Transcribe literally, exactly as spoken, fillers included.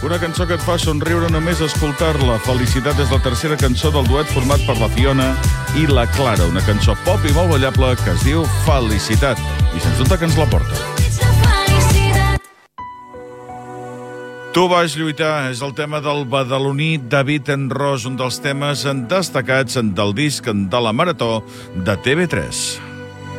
Una cançó que et fa somriure només escoltar-la. Felicitat és la tercera cançó del duet format per la Fiona i la Clara. Una cançó pop i molt ballable que es diu Felicitat. I sens dubte que ens la porta. Tu vas lluitar és el tema del badaloní David Enros, un dels temes destacats del disc de la Marató de T V tres.